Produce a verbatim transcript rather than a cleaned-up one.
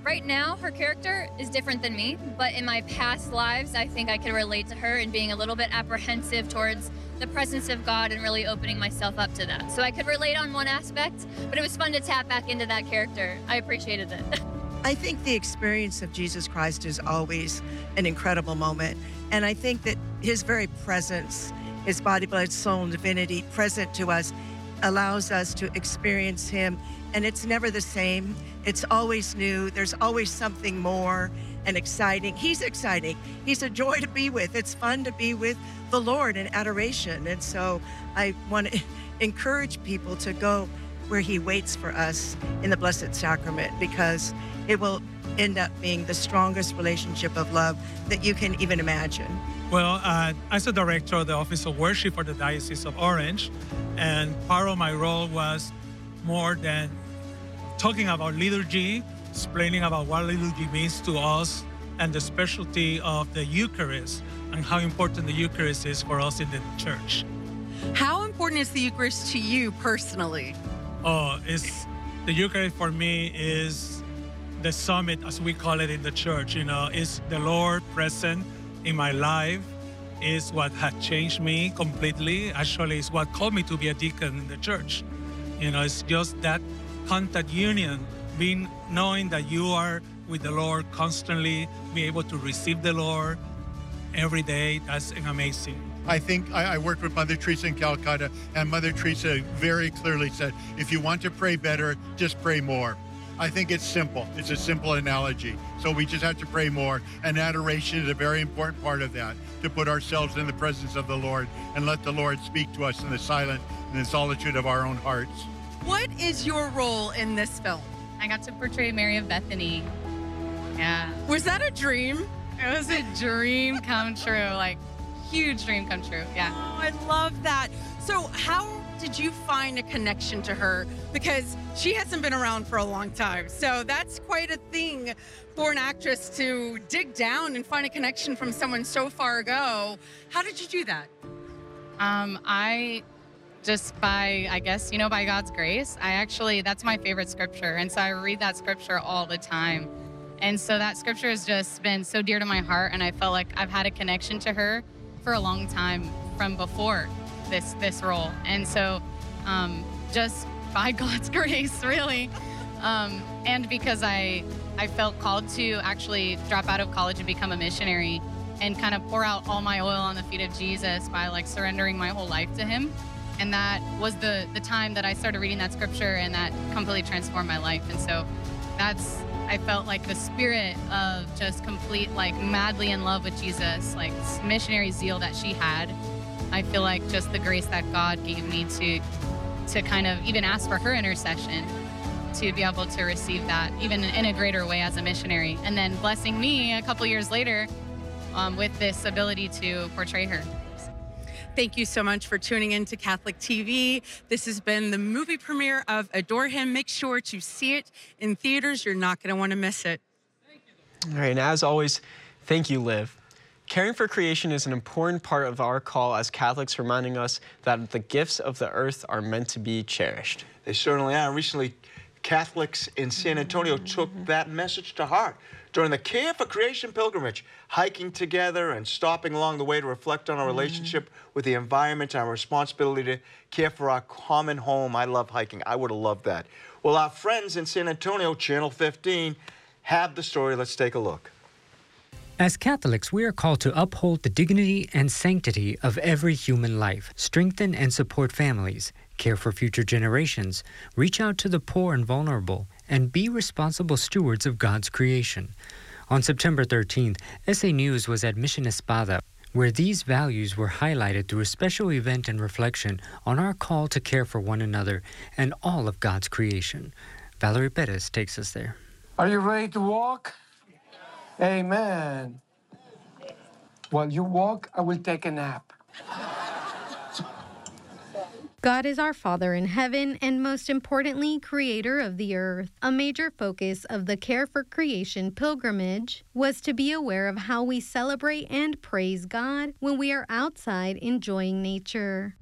Right now, her character is different than me, but in my past lives, I think I can relate to her in being a little bit apprehensive towards the presence of God and really opening myself up to that. So I could relate on one aspect, but it was fun to tap back into that character. I appreciated it. I think the experience of Jesus Christ is always an incredible moment. And I think that his very presence, his body, blood, soul, and divinity present to us allows us to experience him. And it's never the same. It's always new. There's always something more and exciting. He's exciting. He's a joy to be with. It's fun to be with the Lord in adoration. And so I want to encourage people to go where he waits for us in the Blessed Sacrament, because it will end up being the strongest relationship of love that you can even imagine. Well, uh, as a director of the Office of Worship for the Diocese of Orange, and part of my role was more than talking about liturgy, explaining about what liturgy means to us, and the specialty of the Eucharist, and how important the Eucharist is for us in the church. How important is the Eucharist to you personally? Oh, it's, the Eucharist for me is the summit, as we call it in the church. You know, it's the Lord present in my life, is what had changed me completely. Actually, it's what called me to be a deacon in the church. You know, it's just that contact union, being knowing that you are with the Lord constantly, be able to receive the Lord every day. That's amazing. I think I, I worked with Mother Teresa in Calcutta, and Mother Teresa very clearly said, if you want to pray better, just pray more. I think it's simple. It's a simple analogy. So we just have to pray more. And adoration is a very important part of that, to put ourselves in the presence of the Lord and let the Lord speak to us in the silence and the solitude of our own hearts. What is your role in this film? I got to portray Mary of Bethany. Yeah. Was that a dream? It was a dream come true, like huge dream come true. Yeah. Oh, I love that. So how did you find a connection to her? Because she hasn't been around for a long time. So that's quite a thing for an actress to dig down and find a connection from someone so far ago. How did you do that? Um, I just by, I guess, you know, by God's grace, I actually, that's my favorite scripture. And so I read that scripture all the time. And so that scripture has just been so dear to my heart. And I felt like I've had a connection to her for a long time from before this this role. And so um, just by God's grace, really. Um, and because I, I felt called to actually drop out of college and become a missionary and kind of pour out all my oil on the feet of Jesus by like surrendering my whole life to him. And that was the, the time that I started reading that scripture, and that completely transformed my life. And so that's, I felt like the spirit of just complete, like madly in love with Jesus, like missionary zeal that she had. I feel like just the grace that God gave me to, to kind of even ask for her intercession, to be able to receive that even in a greater way as a missionary. And then blessing me a couple years later um, with this ability to portray her. Thank you so much for tuning in to Catholic T V. This has been the movie premiere of Adore Him. Make sure to see it in theaters. You're not going to want to miss it. All right, and as always, thank you, Liv. Caring for creation is an important part of our call as Catholics, reminding us that the gifts of the earth are meant to be cherished. They certainly are. Recently, Catholics in San Antonio took that message to heart during the Care for Creation pilgrimage, hiking together and stopping along the way to reflect on our relationship with the environment and our responsibility to care for our common home. I love hiking. I would have loved that. Well, our friends in San Antonio, Channel fifteen, have the story. Let's take a look. As Catholics, we are called to uphold the dignity and sanctity of every human life, strengthen and support families, care for future generations, reach out to the poor and vulnerable, and be responsible stewards of God's creation. On September thirteenth, S A News was at Mission Espada, where these values were highlighted through a special event and reflection on our call to care for one another and all of God's creation. Valerie Perez takes us there. Are you ready to walk? Amen. While you walk, I will take a nap. God is our Father in heaven and, most importantly, creator of the earth. A major focus of the Care for Creation pilgrimage was to be aware of how we celebrate and praise God when we are outside enjoying nature.